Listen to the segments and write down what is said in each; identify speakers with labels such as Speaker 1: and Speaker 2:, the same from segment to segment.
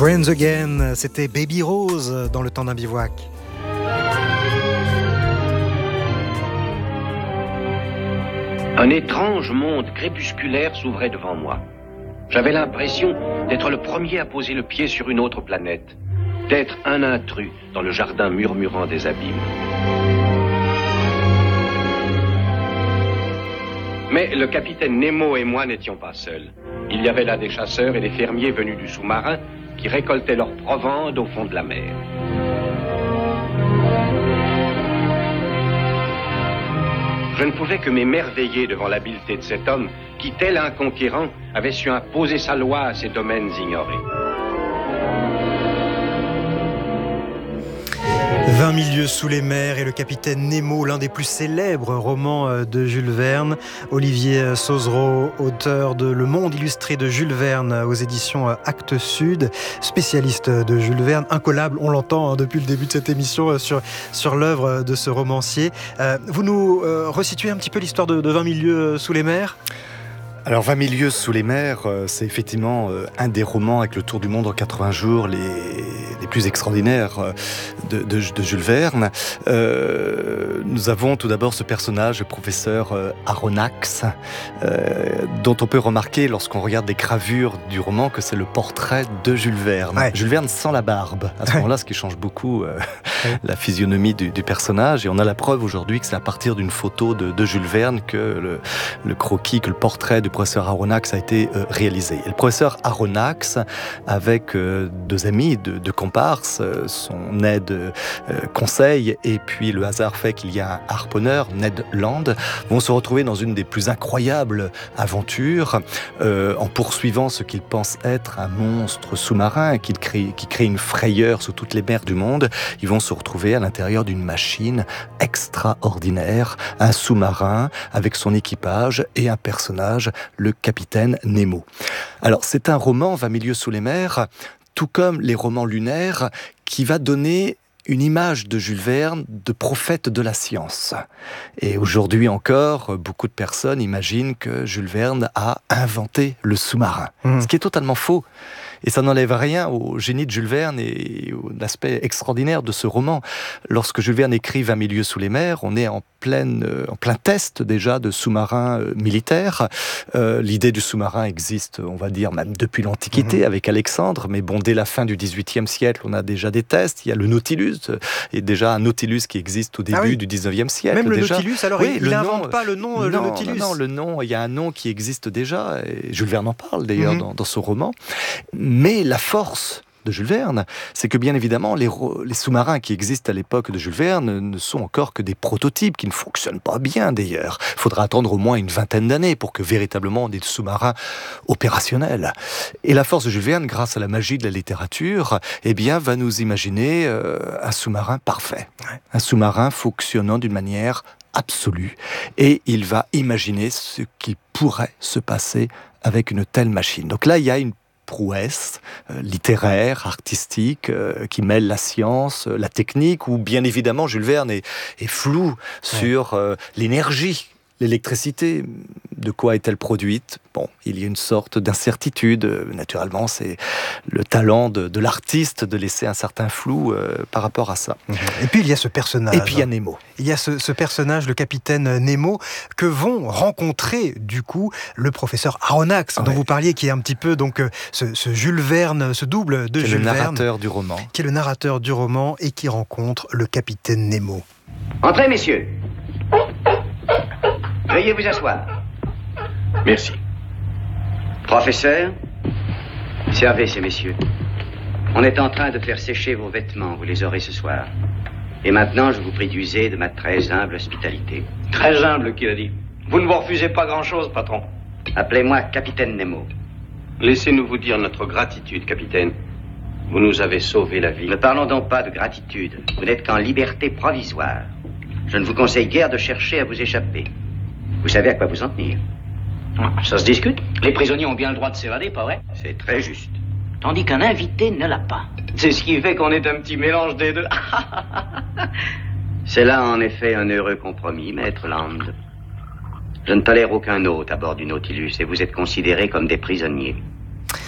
Speaker 1: Friends Again, c'était Baby Rose dans Le Temps d'un bivouac.
Speaker 2: Un étrange monde crépusculaire s'ouvrait devant moi. J'avais l'impression d'être le premier à poser le pied sur une autre planète, d'être un intrus dans le jardin murmurant des abîmes. Mais le capitaine Nemo et moi n'étions pas seuls. Il y avait là des chasseurs et des fermiers venus du sous-marin qui récoltaient leurs provendes au fond de la mer. Je ne pouvais que m'émerveiller devant l'habileté de cet homme qui, tel un conquérant, avait su imposer sa loi à ces domaines ignorés.
Speaker 1: 20 000 lieues sous les mers et le capitaine Nemo, l'un des plus célèbres romans de Jules Verne. Olivier Sauzereau, auteur de Le Monde illustré de Jules Verne aux éditions Actes Sud, spécialiste de Jules Verne, incollable, on l'entend depuis le début de cette émission sur l'œuvre de ce romancier. Vous nous resituez un petit peu l'histoire de 20 000 lieues sous les mers ?
Speaker 3: Alors 20 000 lieues sous les mers, c'est effectivement un des romans avec le tour du monde en 80 jours les plus extraordinaires de Jules Verne. Nous avons tout d'abord ce personnage, le professeur Aronnax, dont on peut remarquer lorsqu'on regarde les gravures du roman que c'est le portrait de Jules Verne. Ouais. Jules Verne sans la barbe, à ce moment-là, ce qui change beaucoup la physionomie du personnage. Et on a la preuve aujourd'hui que c'est à partir d'une photo de Jules Verne que le croquis, que le portrait du professeur Aronnax a été réalisé. Et le professeur Aronnax, avec deux amis, deux comparses, son aide Conseil, et puis le hasard fait qu'il y a un harponneur, Ned Land, vont se retrouver dans une des plus incroyables aventures en poursuivant ce qu'ils pensent être un monstre sous-marin qui crée une frayeur sous toutes les mers du monde. Ils vont se retrouver à l'intérieur d'une machine extraordinaire, un sous-marin avec son équipage et un personnage, le capitaine Nemo. Alors c'est un roman, 20 000 lieues sous les mers, tout comme les romans lunaires, qui va donner une image de Jules Verne de prophète de la science. Et aujourd'hui encore, beaucoup de personnes imaginent que Jules Verne a inventé le sous-marin, ce qui est totalement faux. Et ça n'enlève rien au génie de Jules Verne et à l'aspect extraordinaire de ce roman. Lorsque Jules Verne écrit 20 000 lieues sous les mers, on est en plein test déjà de sous-marins militaires. L'idée du sous-marin existe, on va dire, même depuis l'Antiquité avec Alexandre, mais bon, dès la fin du XVIIIe siècle, on a déjà des tests. Il y a le Nautilus, et déjà un Nautilus qui existe au début du XIXe siècle.
Speaker 1: Même le
Speaker 3: déjà.
Speaker 1: Nautilus, alors oui, il n'invente pas le nom, le Nautilus.
Speaker 3: Non, le nom, il y a un nom qui existe déjà, et Jules Verne en parle d'ailleurs dans son roman. Mais la force de Jules Verne, c'est que bien évidemment, les sous-marins qui existent à l'époque de Jules Verne ne sont encore que des prototypes qui ne fonctionnent pas bien d'ailleurs. Il faudra attendre au moins une vingtaine d'années pour que véritablement des sous-marins opérationnels. Et la force de Jules Verne, grâce à la magie de la littérature, eh bien, va nous imaginer un sous-marin parfait. Un sous-marin fonctionnant d'une manière absolue. Et il va imaginer ce qui pourrait se passer avec une telle machine. Donc là, il y a une prouesse littéraire, artistique, qui mêle la science, la technique, où bien évidemment Jules Verne est flou sur l'énergie, l'électricité. De quoi est-elle produite ? Bon, il y a une sorte d'incertitude. Naturellement, c'est le talent de l'artiste de laisser un certain flou par rapport à ça.
Speaker 1: Et puis il y a ce personnage.
Speaker 3: Et puis il y a Nemo.
Speaker 1: Il y a ce personnage, le capitaine Nemo, que vont rencontrer du coup le professeur Aronnax, dont vous parliez, qui est un petit peu donc ce Jules Verne, ce double de Jules Verne,
Speaker 3: qui est le narrateur du roman.
Speaker 1: Qui est le narrateur du roman et qui rencontre le capitaine Nemo.
Speaker 2: Entrez, messieurs. Veuillez vous asseoir. Merci. Professeur, servez ces messieurs. On est en train de faire sécher vos vêtements, vous les aurez ce soir. Et maintenant, je vous prie d'user de ma très humble hospitalité.
Speaker 4: Très humble, qui l'a dit. Vous ne vous refusez pas grand-chose, patron.
Speaker 2: Appelez-moi Capitaine Nemo.
Speaker 4: Laissez-nous vous dire notre gratitude, capitaine. Vous nous avez sauvé la vie.
Speaker 2: Ne parlons donc pas de gratitude. Vous n'êtes qu'en liberté provisoire. Je ne vous conseille guère de chercher à vous échapper. Vous savez à quoi vous en tenir.
Speaker 4: Ça se discute. Les prisonniers ont bien le droit de s'évader, pas vrai?
Speaker 2: C'est très juste.
Speaker 4: Tandis qu'un invité ne l'a pas. C'est ce qui fait qu'on est un petit mélange des deux.
Speaker 2: C'est là, en effet, un heureux compromis, maître Land. Je ne tolère aucun hôte à bord du Nautilus et vous êtes considérés comme des prisonniers.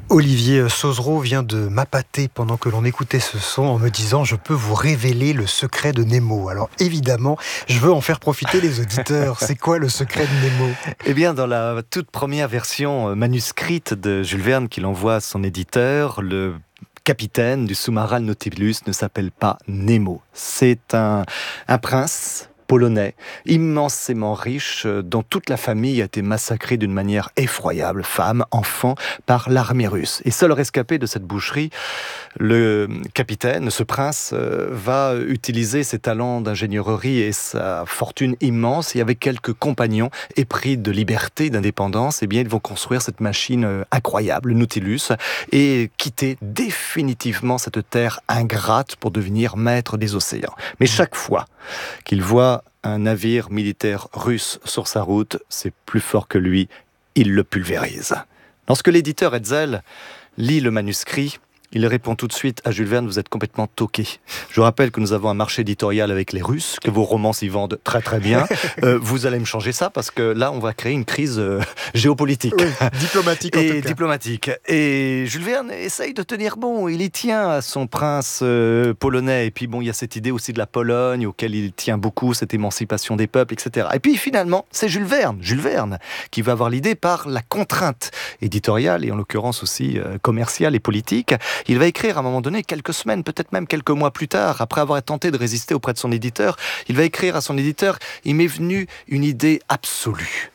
Speaker 1: Olivier Sauzereau vient de m'appâter pendant que l'on écoutait ce son en me disant « Je peux vous révéler le secret de Nemo ». Alors évidemment, je veux en faire profiter les auditeurs. C'est quoi le secret de Nemo ?
Speaker 3: Eh bien, dans la toute première version manuscrite de Jules Verne qu'il envoie à son éditeur, le capitaine du sous-marin Nautilus ne s'appelle pas Nemo. C'est un prince polonais, immensément riche, dont toute la famille a été massacrée d'une manière effroyable, femmes, enfants, par l'armée russe. Et seul rescapé de cette boucherie, le capitaine, ce prince, va utiliser ses talents d'ingénierie et sa fortune immense, et avec quelques compagnons épris de liberté, d'indépendance, eh bien, ils vont construire cette machine incroyable, le Nautilus, et quitter définitivement cette terre ingrate pour devenir maître des océans. Mais chaque fois qu'il voit un navire militaire russe sur sa route, c'est plus fort que lui, il le pulvérise. Lorsque l'éditeur Hetzel lit le manuscrit, il répond tout de suite à Jules Verne, vous êtes complètement toqué. Je vous rappelle que nous avons un marché éditorial avec les Russes, que vos romans s'y vendent très très bien. Vous allez me changer ça parce que là, on va créer une crise géopolitique. Oui,
Speaker 1: diplomatique en tout cas.
Speaker 3: Diplomatique. Et Jules Verne essaye de tenir bon. Il y tient à son prince polonais. Et puis bon, il y a cette idée aussi de la Pologne, auquel il tient beaucoup, cette émancipation des peuples, etc. Et puis finalement, c'est Jules Verne, qui va avoir l'idée par la contrainte éditoriale, et en l'occurrence aussi commerciale et politique. Il va écrire à un moment donné, quelques semaines, peut-être même quelques mois plus tard, après avoir tenté de résister auprès de son éditeur, il va écrire à son éditeur « Il m'est venu une idée absolue.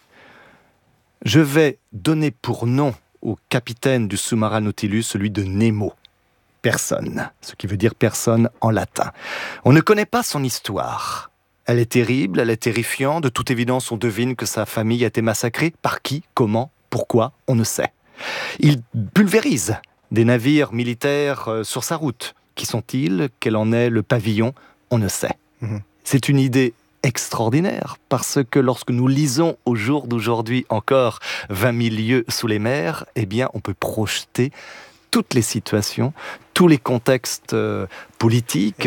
Speaker 3: Je vais donner pour nom au capitaine du sous-marin Nautilus celui de Nemo. Personne, ce qui veut dire personne en latin. On ne connaît pas son histoire. Elle est terrible, elle est terrifiante. De toute évidence, on devine que sa famille a été massacrée. Par qui, comment, pourquoi, on ne sait. Il pulvérise des navires militaires sur sa route. Qui sont-ils ? Quel en est le pavillon ? On ne sait. C'est une idée extraordinaire, parce que lorsque nous lisons au jour d'aujourd'hui encore 20 000 lieues sous les mers, eh bien, on peut projeter toutes les situations, tous les contextes politiques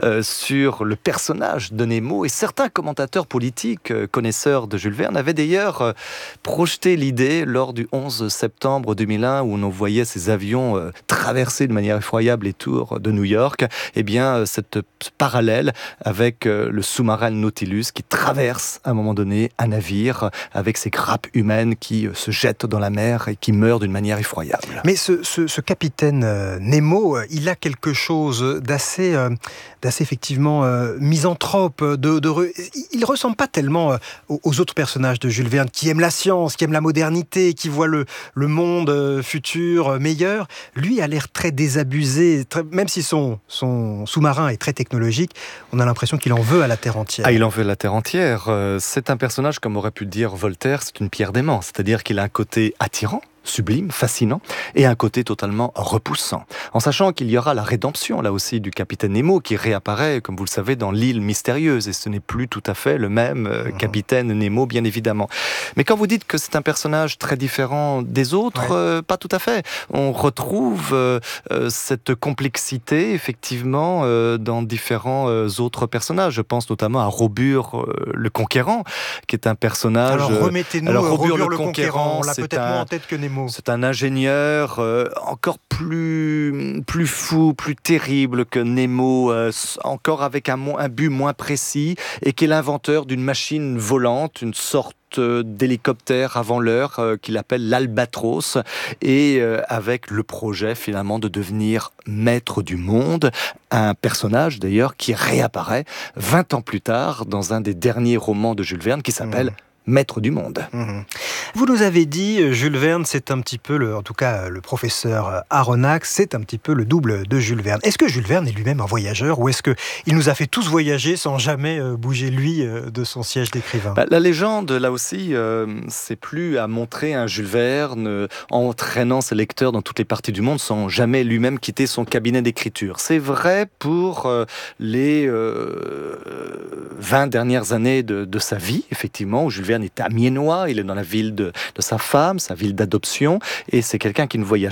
Speaker 3: sur le personnage de Nemo. Et certains commentateurs politiques, connaisseurs de Jules Verne, avaient d'ailleurs projeté l'idée lors du 11 septembre 2001, où on voyait ces avions traverser de manière effroyable les tours de New York. Eh bien, ce parallèle avec le sous-marin Nautilus qui traverse à un moment donné un navire avec ses grappes humaines qui se jettent dans la mer et qui meurent d'une manière effroyable.
Speaker 1: Mais ce capitaine Nemo, il a quelque chose d'assez effectivement misanthrope. Il ressemble pas tellement aux autres personnages de Jules Verne qui aiment la science, qui aiment la modernité, qui voient le monde futur meilleur. Lui a l'air très désabusé, même si son sous-marin est très technologique, on a l'impression qu'il en veut à la terre entière.
Speaker 3: Ah, il en veut à la terre entière. C'est un personnage, comme aurait pu le dire Voltaire, c'est une pierre d'aimant, c'est-à-dire qu'il a un côté attirant, sublime, fascinant, et un côté totalement repoussant. En sachant qu'il y aura la rédemption, là aussi, du capitaine Nemo, qui réapparaît, comme vous le savez, dans l'île mystérieuse, et ce n'est plus tout à fait le même capitaine Nemo, bien évidemment. Mais quand vous dites que c'est un personnage très différent des autres, pas tout à fait. On retrouve cette complexité, effectivement, dans différents autres personnages. Je pense notamment à Robur le Conquérant, qui est un personnage...
Speaker 1: Alors remettez-nous Robur le Conquérant, on l'a peut-être moins en tête que Nemo.
Speaker 3: C'est un ingénieur encore plus fou, plus terrible que Nemo, encore avec un but moins précis, et qui est l'inventeur d'une machine volante, une sorte d'hélicoptère avant l'heure qu'il appelle l'Albatros, et avec le projet finalement de devenir maître du monde, un personnage d'ailleurs qui réapparaît 20 ans plus tard dans un des derniers romans de Jules Verne qui s'appelle Maître du monde.
Speaker 1: Vous nous avez dit, Jules Verne, c'est un petit peu, en tout cas le professeur Aronnax, c'est un petit peu le double de Jules Verne. Est-ce que Jules Verne est lui-même un voyageur, ou est-ce qu'il nous a fait tous voyager sans jamais bouger lui de son siège d'écrivain ?
Speaker 3: La légende, là aussi, c'est plus à montrer un Jules Verne entraînant ses lecteurs dans toutes les parties du monde sans jamais lui-même quitter son cabinet d'écriture. C'est vrai pour les 20 dernières années de sa vie, effectivement, où Jules Verne est amiénois, il est dans la ville de sa femme, sa ville d'adoption, et c'est quelqu'un qui ne voyage